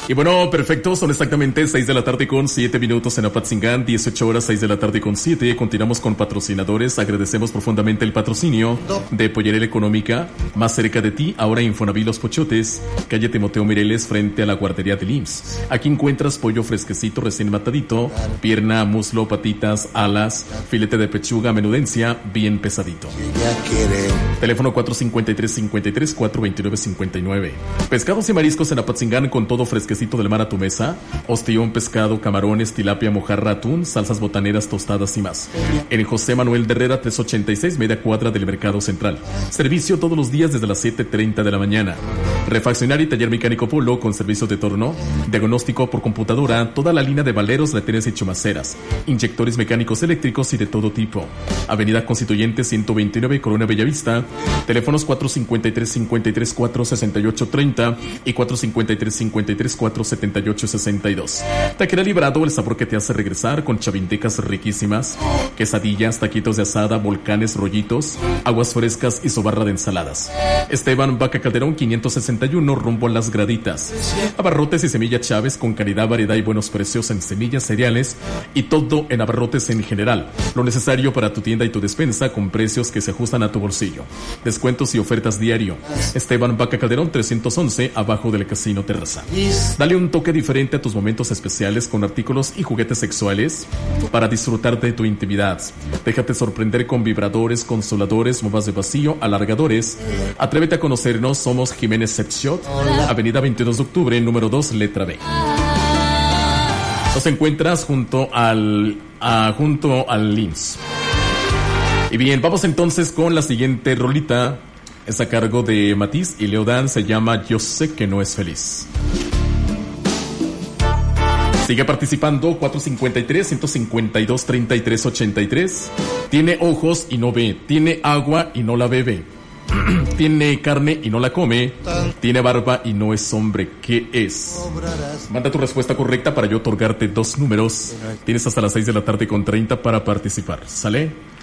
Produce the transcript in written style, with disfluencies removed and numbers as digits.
Y bueno, perfecto, son exactamente 6 de la tarde con 7 minutos en Apatzingán, 18 horas, 6 de la tarde con 7. Continuamos con patrocinadores. Agradecemos profundamente el patrocinio de Pollería Económica, más cerca de ti, ahora Infonavit Los Pochotes, calle Timoteo Mireles, frente a la guardería del IMSS. Aquí encuentras pollo fresquecito, recién matadito, pierna, muslo, patitas, alas, filete de pechuga, menudencia, bien pesadito. Teléfono 453-53-429-59. Pescados y mariscos en Apatzingán con todo fresquecito del mar a tu mesa, ostión, pescado, camarones, tilapia, mojarra, atún, salsas botaneras, tostadas y más. En José Manuel de Herrera 386, media cuadra del Mercado Central. Servicio todos los días desde las 7:30 de la mañana. Refaccionario y taller mecánico Polo con servicio de torno, diagnóstico por computadora, toda la línea de valeros, retenes y chumaceras, inyectores mecánicos eléctricos y de todo tipo. Avenida Constituyente 129, Colonia Bellavista. Teléfonos 453-53-468-30 y 453-53-478-62. Taquera Librado, el sabor que te hace regresar, con chavintecas riquísimas, quesadillas, taquitos de asada, volcanes, rollitos, aguas frescas y sobarra de ensaladas. Esteban Vaca Calderón 561, rumbo a Las Graditas. Abarrotes y Semilla Chávez, con calidad, variedad y buenos precios en semillas, cereales y todo en abarrotes en general. Lo necesario para tu tienda y tu despensa con precios que se ajustan a tu bolsillo. Descuentos y ofertas diario. Esteban Vaca Calderón 311, abajo del Casino Terraza. Dale un toque diferente a tus momentos especiales con artículos y juguetes sexuales para disfrutar de tu intimidad. Déjate sorprender con vibradores, consoladores, bombas de vacío, alargadores. Atrévete a conocernos, somos Jiménez Sex Shop, Avenida 22 de Octubre, número 2, letra B. Nos encuentras junto al LIMS. Y bien, vamos entonces con la siguiente rolita. Es a cargo de Matiz y Leodan, se llama Yo sé que no es feliz. Sigue participando, 453-152-3383. Tiene ojos y no ve, tiene agua y no la bebe, tiene carne y no la come, tiene barba y no es hombre. ¿Qué es? Manda tu respuesta correcta para yo otorgarte 2 números. Tienes hasta las 6 de la tarde con 30 para participar. ¿Sale?